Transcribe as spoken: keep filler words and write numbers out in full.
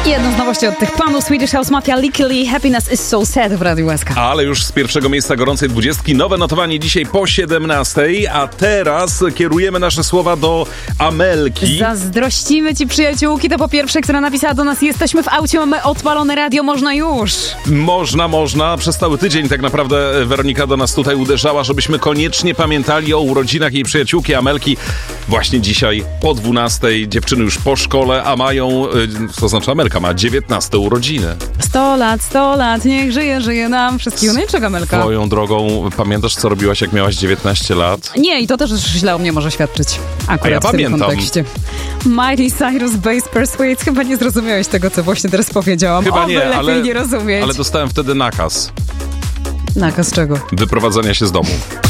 Jedną z nowości od tych panów Swedish House Mafia, Lickily, Happiness is so sad w Radiu S K. Ale już z pierwszego miejsca gorącej dwudziestki nowe notowanie dzisiaj po siedemnastej, a teraz kierujemy nasze słowa do Amelki. Zazdrościmy ci, przyjaciółki, to po pierwsze, która napisała do nas: jesteśmy w aucie, mamy odpalone radio, można już. Można, można. Przez cały tydzień tak naprawdę Weronika do nas tutaj uderzała, żebyśmy koniecznie pamiętali o urodzinach jej przyjaciółki Amelki. Właśnie dzisiaj po dwunastej, dziewczyny już po szkole, a mają, to znaczy Amelka ma dziewiętnaste urodziny. Sto lat, sto lat, niech żyje, żyje nam wszystkiego. No i czego, Amelka? Swoją drogą, pamiętasz, co robiłaś, jak miałaś dziewiętnaście lat? Nie, i to też źle o mnie może świadczyć. Akurat a ja w tym pamiętam. kontekście. Miley Cyrus Bass Persuade. Chyba nie zrozumiałeś tego, co właśnie teraz powiedziałam. Chyba Oby nie, lepiej ale, nie rozumieć. ale dostałem wtedy nakaz. Nakaz czego? Wyprowadzania się z domu.